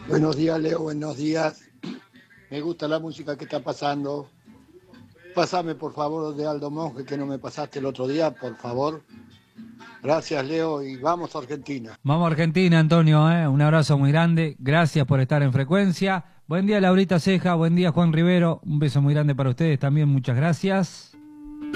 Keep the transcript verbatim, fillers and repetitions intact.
Buenos días, Leo, buenos días. Me gusta la música que está pasando. Pásame, por favor, de Aldo Monge, que no me pasaste el otro día, por favor. Gracias, Leo, y vamos a Argentina. Vamos a Argentina, Antonio, ¿eh? Un abrazo muy grande. Gracias por estar en frecuencia. Buen día, Laurita Ceja. Buen día, Juan Rivero. Un beso muy grande para ustedes también. Muchas gracias.